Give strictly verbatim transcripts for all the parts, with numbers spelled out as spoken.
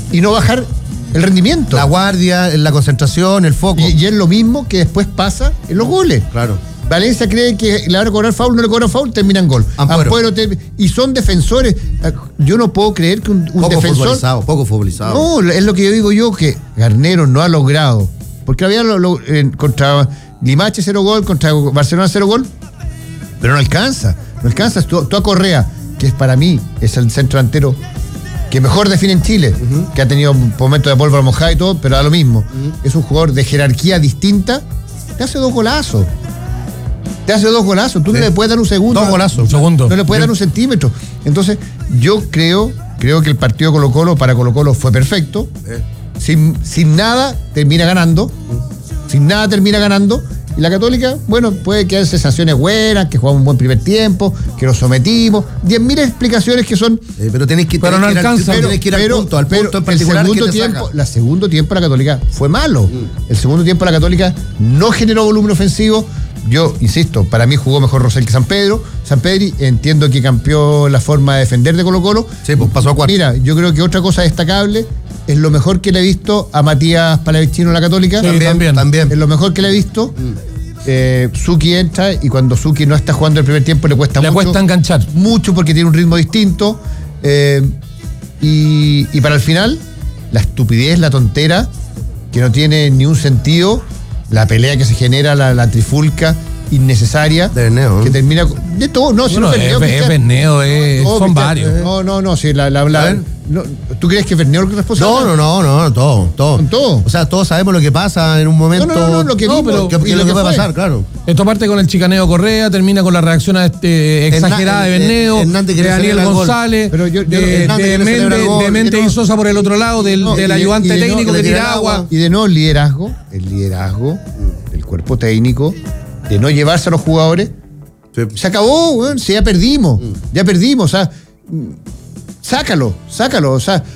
y no bajar el rendimiento. La guardia, la concentración, el foco. Y, y es lo mismo que después pasa en los goles. Claro. Valencia cree que le van a cobrar foul, no le cobran foul, termina en gol. Ampuero. Ampuero te, y son defensores. Yo no puedo creer que un, un poco defensor... Futbolizado, poco futbolizado. No, es lo que yo digo yo, que Garnero no ha logrado. Porque había lo, lo, eh, contra Limache cero gol, contra Barcelona cero gol, pero no alcanza. No alcanza. Tú, tú a Correa, que es para mí, es el centro delantero que mejor define en Chile, uh-huh. que ha tenido momentos de pólvora mojada y todo, pero da lo mismo. Uh-huh. Es un jugador de jerarquía distinta, te hace dos golazos. Te hace dos golazos, tú sí. no le puedes dar un segundo. Dos golazos. Un segundo. No le puedes dar un centímetro. Entonces, yo creo, creo que el partido Colo-Colo para Colo-Colo fue perfecto. Eh. Sin, sin nada termina ganando. Mm. Sin nada termina ganando. Y la Católica, bueno, puede que haya sensaciones buenas, que jugamos un buen primer tiempo, que nos sometimos. Diez mil explicaciones que son. Eh, pero tenés que, pero tenés no que alcanza. Ir al, tenés que ir al pero, punto, al pero punto en particular. El segundo que te tiempo, saca. la segundo tiempo la Católica fue malo. Mm. El segundo tiempo la Católica no generó volumen ofensivo. Yo, insisto, para mí jugó mejor Rosell que San Pedro. San Pedri, entiendo que cambió la forma de defender de Colo-Colo. Sí, pues pasó a cuarto. Mira, yo creo que otra cosa destacable es lo mejor que le he visto a Matías Palavecino en la Católica. Sí, también, también. Es lo mejor que le he visto. Mm. Eh, Suki entra y cuando Suki no está jugando el primer tiempo le cuesta le mucho. Le cuesta enganchar. Mucho porque tiene un ritmo distinto. Eh, y, y para el final, la estupidez, la tontera, que no tiene ni un sentido. La pelea que se genera, la, la trifulca innecesaria. De Verneo. Que termina. De todo, no, no, si no, no es Verneo. Es Verneo, es, no, son Cristian, varios. No, no, no, sí, la. la, la no, ¿tú crees que Verneo es el responsable? No, no, no, no, todo, todo. ¿Con todo? O sea, todos sabemos lo que pasa en un momento. No, no, no, lo que no, vimos, pero, que, y lo, lo que, que puede fue. pasar, claro. Esto parte con el chicaneo Correa, termina con la reacción este, exagerada de Verneo, Hernández de Daniel González, pero yo, yo, de, Hernández de Méndez, gol, de Méndez no, y Sosa por el otro lado, del, no, del y, ayudante y técnico no, que tira agua. Y de no liderazgo, el liderazgo del cuerpo técnico, de no llevarse a los jugadores. Sí. Se acabó, weón, si ya perdimos, mm. ya perdimos, o sea, sácalo, sácalo, o sea,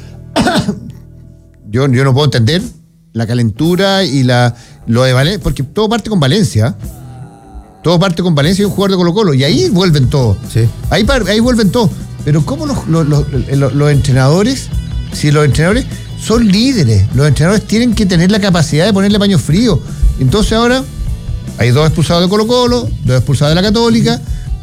yo, yo no puedo entender la calentura y la lo de Valencia, porque todo parte con Valencia, todo parte con Valencia y un jugador de Colo-Colo, y ahí vuelven todos, sí. ahí, ahí vuelven todos, pero ¿cómo los, los, los, los, los entrenadores, si los entrenadores son líderes, los entrenadores tienen que tener la capacidad de ponerle paño frío, entonces ahora hay dos expulsados de Colo-Colo, dos expulsados de la Católica,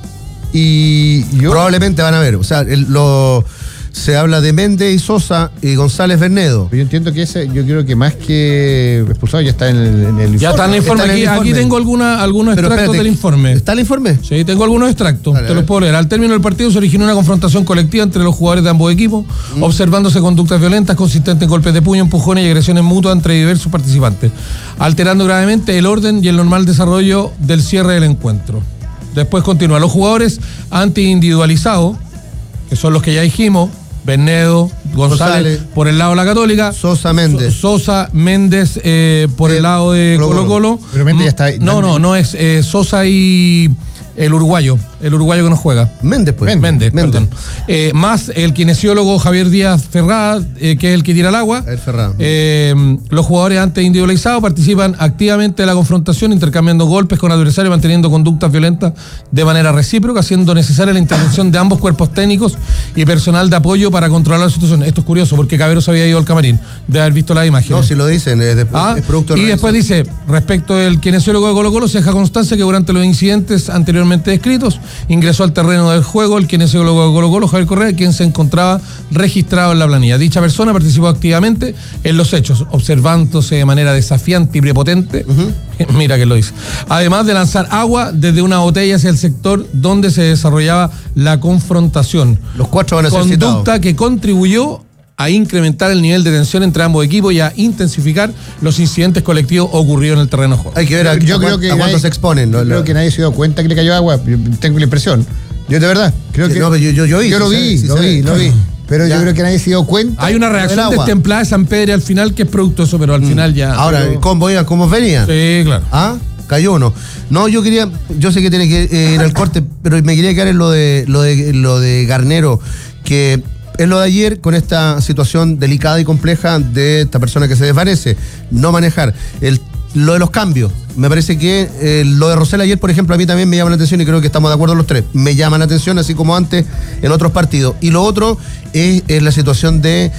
y yo... Probablemente van a ver, o sea, el, lo, se habla de Méndez y Sosa y González Bernedo. Yo entiendo que ese, yo creo que más que expulsado ya está en el, en el informe. Ya está en el informe, aquí, el informe. Aquí tengo alguna, algunos Pero extractos espérate, del informe. ¿Está el informe? Sí, tengo algunos extractos, Dale, te los puedo leer. Al término del partido se originó una confrontación colectiva entre los jugadores de ambos equipos, mm. observándose conductas violentas consistentes en golpes de puño, empujones y agresiones mutuas entre diversos participantes, alterando gravemente el orden y el normal desarrollo del cierre del encuentro. Después continúa, los jugadores anti-individualizados, que son los que ya dijimos, Bernedo, González, González por el lado de la Católica, Sosa Méndez, so, Sosa Méndez eh, por eh, el lado de Colo-Colo. Pero Méndez ya está ahí. No, no, no es eh, Sosa y el uruguayo, el uruguayo que nos juega. Méndez, pues. Méndez, Méndez. perdón. Eh, más el kinesiólogo Javier Díaz Ferrada, eh, que es el que tira el agua. El Ferrada. Eh, los jugadores antes individualizados participan activamente de la confrontación, intercambiando golpes con adversarios, manteniendo conductas violentas de manera recíproca, haciendo necesaria la intervención de ambos cuerpos técnicos y personal de apoyo para controlar la situación. Esto es curioso, porque Cabero se había ido al camarín, de haber visto las imágenes. No, si lo dicen, es, de, ah, es producto de Y después dice, respecto del kinesiólogo de Colo-Colo, se deja constancia que durante los incidentes anteriormente descritos, ingresó al terreno del juego el kinesiólogo de Colo-Colo, Javier Correa, quien se encontraba registrado en la planilla. Dicha persona participó activamente en los hechos, observándose de manera desafiante y prepotente, uh-huh. mira que lo dice, además de lanzar agua desde una botella hacia el sector donde se desarrollaba la confrontación. Los cuatro van a ser Conducta citados. que contribuyó a incrementar el nivel de tensión entre ambos equipos y a intensificar los incidentes colectivos ocurridos en el terreno de juego. Hay que ver a, yo a, creo que a cuánto nadie, se exponen. Yo ¿no? creo que nadie se dio cuenta que le cayó agua. Yo tengo la impresión. Yo de verdad, creo sí, que... No, yo, yo, yo, vi, yo lo sí, vi, sí, lo sí, vi, sí. lo vi. Pero ya. Yo creo que nadie se dio cuenta. Hay una reacción destemplada de San Pedro al final que es producto de eso, pero al mm. final ya... Ahora, pero... ¿cómo, ¿cómo venía? Sí, claro. ¿Ah? Cayó uno. No, yo quería, yo sé que tiene que eh, ir al corte, pero me quería quedar en lo de, lo de, lo de Garnero, que es lo de ayer con esta situación delicada y compleja de esta persona que se desvanece, no manejar. El, lo de los cambios, me parece que eh, lo de Rosell ayer, por ejemplo, a mí también me llama la atención y creo que estamos de acuerdo los tres. Me llama la atención, así como antes en otros partidos. Y lo otro es, es la situación de